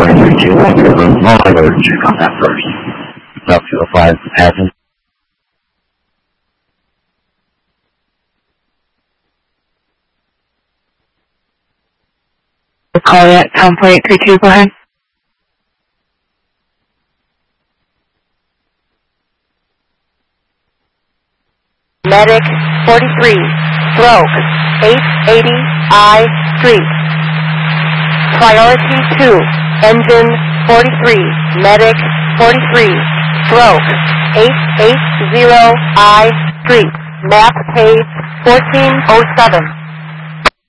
4321, I'll go and check on that first. Up to 05 Athens. Call at 10.832, go ahead. Medic 43, stroke, 880 I Street. Priority 2, engine 43, medic 43, stroke, 880 I Street. Map page 1407.